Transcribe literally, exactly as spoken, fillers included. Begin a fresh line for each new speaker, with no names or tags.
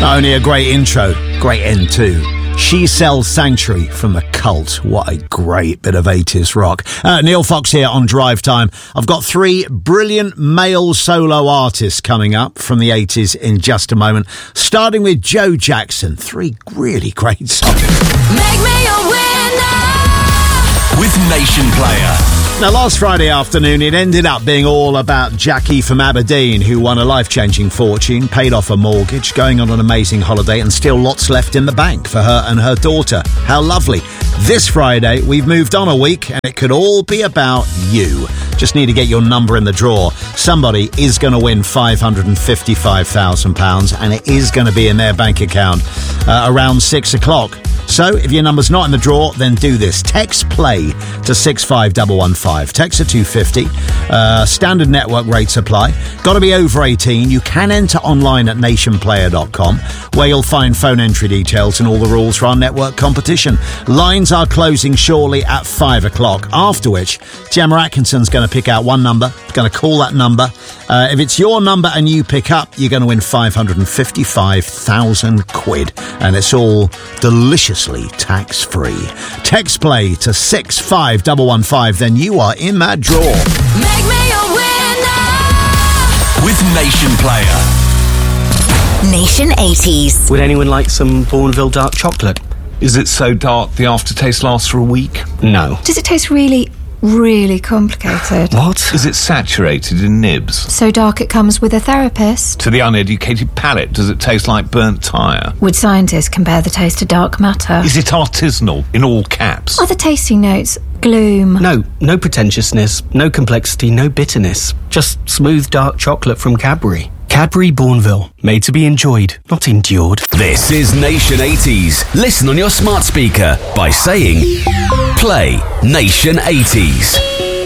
Not only a great intro, great end too. She Sells Sanctuary from The Cult. What a great bit of eighties rock. Uh, Neil Fox here on Drive Time. I've got three brilliant male solo artists coming up from the eighties in just a moment. Starting with Joe Jackson. Three really great songs.
Make me a winner
with Nation Player.
Now, last Friday afternoon, it ended up being all about Jackie from Aberdeen, who won a life-changing fortune, paid off a mortgage, going on an amazing holiday, and still lots left in the bank for her and her daughter. How lovely. This Friday, we've moved on a week, and it could all be about you. Just need to get your number in the draw. Somebody is going to win five hundred fifty-five thousand pounds, and it is going to be in their bank account uh, around six o'clock. So, if your number's not in the draw, then do this. Text PLAY to six five one one five. Text to two fifty. Uh, standard network rates apply. Got to be over eighteen. You can enter online at nation player dot com, where you'll find phone entry details and all the rules for our network competition. Lines are closing shortly at five o'clock, after which Gemma Atkinson's going to pick out one number, going to call that number. Uh, if it's your number and you pick up, you're going to win five hundred fifty-five thousand quid. And it's all deliciously tax-free. Text PLAY to six five one one five, then you are in that draw.
Make me a winner
with Nation Player.
Nation eighties.
Would anyone like some Bourneville dark chocolate?
Is it so dark the aftertaste lasts for a week?
No.
Does it taste really, really complicated?
What?
Is it saturated in nibs?
So dark it comes with a therapist?
To the uneducated palate, does it taste like burnt tyre?
Would scientists compare the taste to dark matter?
Is it artisanal, in all caps?
Are the tasting notes gloom?
No, no pretentiousness, no complexity, no bitterness. Just smooth dark chocolate from Cadbury. Cadbury Bourneville, made to be enjoyed, not endured.
This is Nation eighties. Listen on your smart speaker by saying Play Nation eighties.